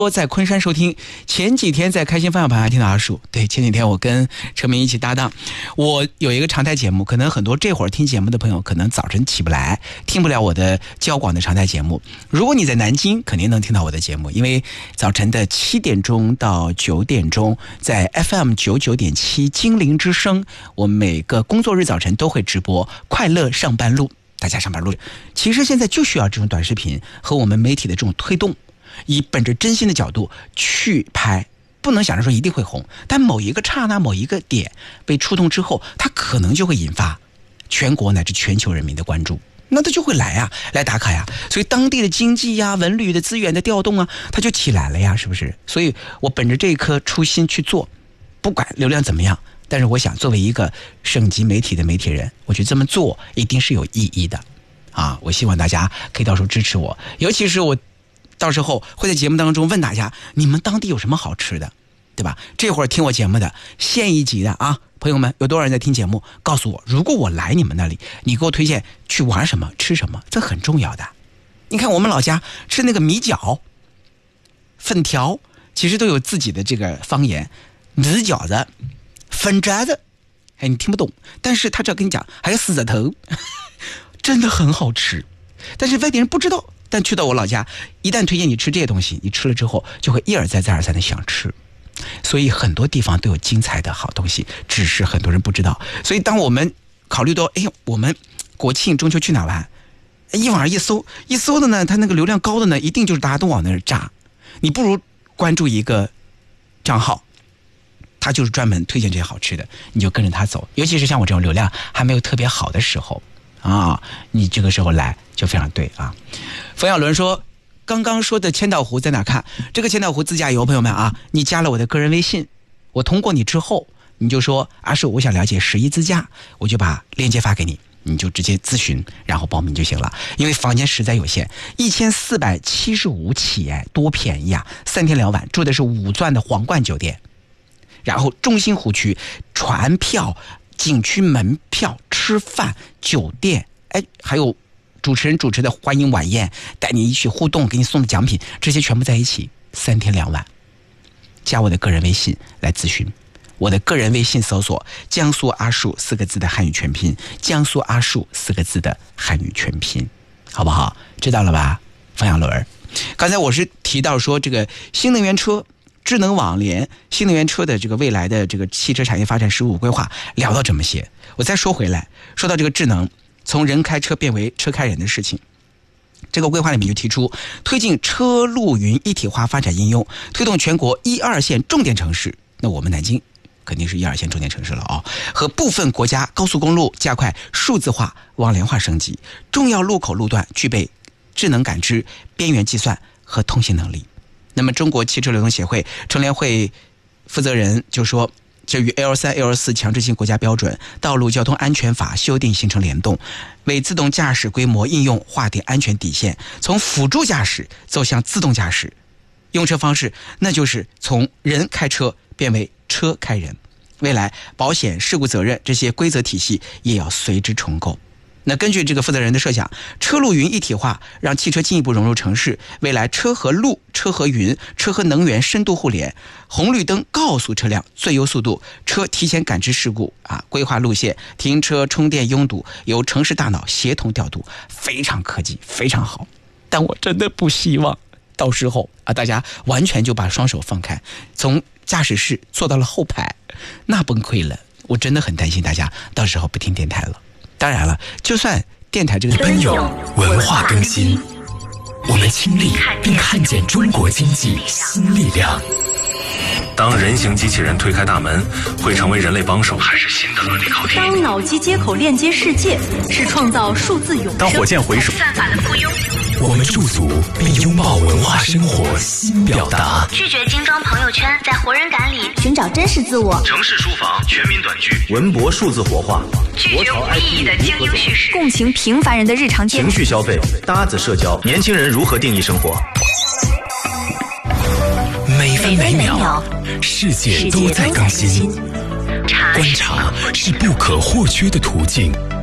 在昆山收听。前几天在开心方向盘还听到阿树，对，前几天我跟车明一起搭档，我有一个常态节目，可能很多这会儿听节目的朋友可能早晨起不来，听不了我的交广的常态节目。如果你在南京，肯定能听到我的节目，因为早晨的7点钟到9点钟，在 FM 99.7金陵之声，我每个工作日早晨都会直播快乐上班路。大家上班路，其实现在就需要这种短视频和我们媒体的这种推动，以本着真心的角度去拍，不能想着说一定会红，但某一个刹那某一个点被触动之后，它可能就会引发全国乃至全球人民的关注，那它就会来啊，来打卡呀，所以当地的经济呀、文旅的资源的调动啊，它就起来了呀，是不是？所以我本着这一颗初心去做，不管流量怎么样，但是我想作为一个省级媒体的媒体人，我觉得这么做一定是有意义的啊！我希望大家可以到时候支持我，尤其是我到时候会在节目当中问大家，你们当地有什么好吃的，对吧？这会儿听我节目的县一级的啊，朋友们，有多少人在听节目？告诉我，如果我来你们那里，你给我推荐去玩什么吃什么，这很重要的。你看我们老家吃那个米饺、粉条，其实都有自己的这个方言，米饺子、粉渣子，哎，你听不懂，但是他只要跟你讲，还有狮子头，真的很好吃。但是外地人不知道，但去到我老家，一旦推荐你吃这些东西，你吃了之后就会一而再再而三的想吃。所以很多地方都有精彩的好东西，只是很多人不知道。所以当我们考虑到，哎呦，我们国庆中秋去哪玩？一网上一搜的呢，它那个流量高的呢，一定就是大家都往那儿扎。你不如关注一个账号，他就是专门推荐这些好吃的，你就跟着他走。尤其是像我这种流量还没有特别好的时候啊，你这个时候来就非常对啊。冯小伦说，刚刚说的千岛湖在哪看？这个千岛湖自驾游，朋友们啊，你加了我的个人微信，我通过你之后，你就说阿树，我想了解11自驾，我就把链接发给你，你就直接咨询，然后报名就行了。因为房间实在有限，1475起，哎，多便宜啊！3天2晚，住的是5钻的皇冠酒店，然后中心湖区船票、景区门票、吃饭、酒店，哎，还有主持人主持的欢迎晚宴，带你一起互动，给你送的奖品，这些全部在一起，3天2晚。加我的个人微信来咨询，我的个人微信搜索江苏阿树4个字的汉语全拼，江苏阿树4个字的汉语全拼，好不好？知道了吧？冯小伦，刚才我是提到说这个新能源车、智能网联、新能源车的这个未来的这个汽车产业发展15规划，聊到这么些，我再说回来，说到这个智能，从人开车变为车开人的事情，这个规划里面就提出推进车路云一体化发展应用，推动全国1、2线重点城市，那我们南京肯定是1、2线重点城市了啊，和部分国家高速公路加快数字化、网联化升级，重要路口路段具备智能感知、边缘计算和通信能力。那么中国汽车流通协会乘联会负责人就说，这与 L3、L4 强制性国家标准、道路交通安全法修订形成联动，为自动驾驶规模应用划定安全底线，从辅助驾驶走向自动驾驶。用车方式那就是从人开车变为车开人，未来保险、事故责任这些规则体系也要随之重构。那根据这个负责人的设想，车路云一体化让汽车进一步融入城市，未来车和路、车和云、车和能源深度互联，红绿灯告诉车辆最优速度，车提前感知事故啊，规划路线、停车、充电、拥堵，由城市大脑协同调度，非常科技，非常好。但我真的不希望到时候啊，大家完全就把双手放开，从驾驶室坐到了后排，那崩溃了。我真的很担心大家到时候不听电台了。当然了，就算电台这个奔涌文化更新，我们亲历并看见中国经济新力量。 当人形机器人推开大门，会成为人类帮手，还是新的伦理考题？ 当脑机接口链接世界，是创造数字永生？ 当火箭回收， 算法的附庸？ 我们驻足并拥抱文化生活新表达， 拒绝精装朋友圈，在活人感里寻找真实自我。 城市书房全民短剧，文博数字活化， 拒绝无意义的精英叙事，共情平凡人的日常情绪消费，搭子社交，年轻人如何定义生活？ 每分每秒，世界都在更新。观察是不可或缺的途径。